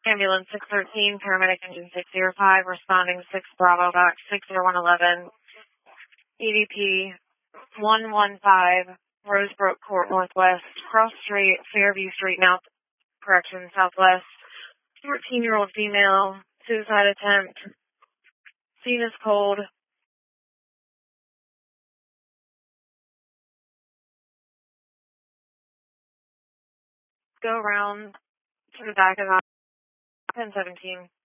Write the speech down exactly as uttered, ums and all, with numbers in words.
Ambulance six thirteen, paramedic engine six zero five, responding six Bravo back six zero one eleven, E D P one one five, Rosebrook Court Northwest, Cross Street, Fairview Street, now correction, Southwest, fourteen-year-old female, suicide attempt, scene is cold. Go around to the back of ten seventeen.